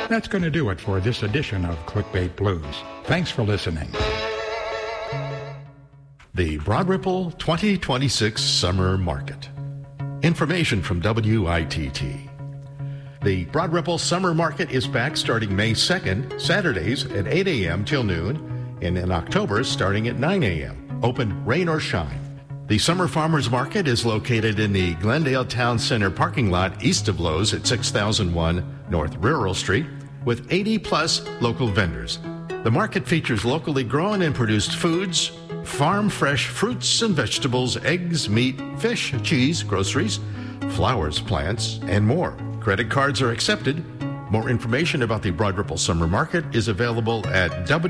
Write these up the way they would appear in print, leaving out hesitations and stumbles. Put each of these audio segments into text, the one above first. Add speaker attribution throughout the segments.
Speaker 1: That's going to do it for this edition of Clickbait Blues. Thanks for listening.
Speaker 2: The Broad Ripple 2026 Summer Market. Information from WITT. The Broad Ripple Summer Market is back starting May 2nd, Saturdays at 8 a.m. till noon, and in October starting at 9 a.m., open rain or shine. The Summer Farmers Market is located in the Glendale Town Center parking lot east of Lowe's at 6001 North Rural Street with 80-plus local vendors. The market features locally grown and produced foods, farm-fresh fruits and vegetables, eggs, meat, fish, cheese, groceries, flowers, plants, and more. Credit cards are accepted. More information about the Broad Ripple Summer Market is available at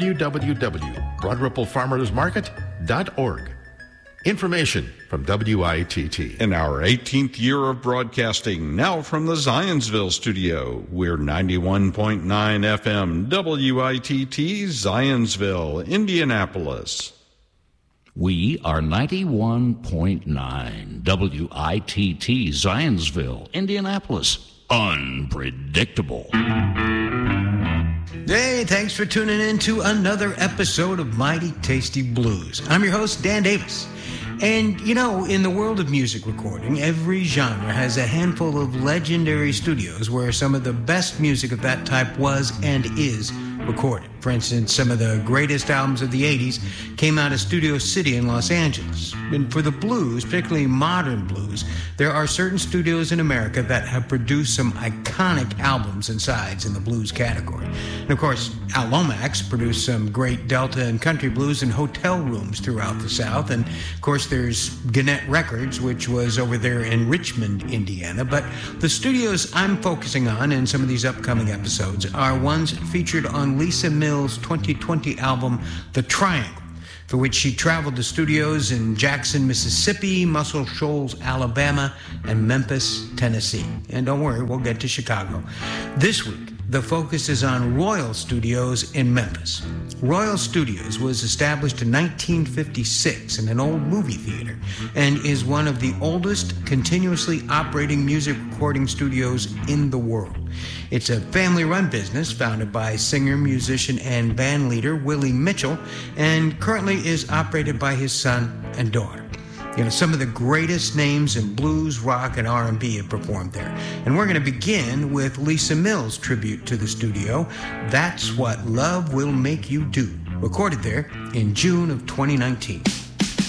Speaker 2: www.broadripplefarmersmarket.org. Information from WITT.
Speaker 3: In our 18th year of broadcasting, now from the Zionsville studio, we're 91.9 FM, WITT, Zionsville, Indianapolis.
Speaker 4: We are 91.9 WITT, Zionsville, Indianapolis. Unpredictable.
Speaker 5: Hey, thanks for tuning in to another episode of Mighty Tasty Blues. I'm your host, Dan Davis. And, you know, in the world of music recording, every genre has a handful of legendary studios where some of the best music of that type was and is recorded. For instance, some of the greatest albums of the 80s came out of Studio City in Los Angeles. And for the blues, particularly modern blues, there are certain studios in America that have produced some iconic albums and sides in the blues category. And of course, Al Lomax produced some great Delta and country blues in hotel rooms throughout the South. And of course, there's Gannett Records, which was over there in Richmond, Indiana. But the studios I'm focusing on in some of these upcoming episodes are ones featured on Lisa Mills' 2020 album, The Triangle, for which she traveled to studios in Jackson, Mississippi, Muscle Shoals, Alabama, and Memphis, Tennessee. And don't worry, we'll get to Chicago. This week, the focus is on Royal Studios in Memphis. Royal Studios was established in 1956 in an old movie theater and is one of the oldest continuously operating music recording studios in the world. It's a family-run business founded by singer, musician, and band leader Willie Mitchell, and currently is operated by his son and daughter. You know, some of the greatest names in blues, rock, and R&B have performed there. And we're going to begin with Lisa Mills' tribute to the studio, That's What Love Will Make You Do, recorded there in June of 2019.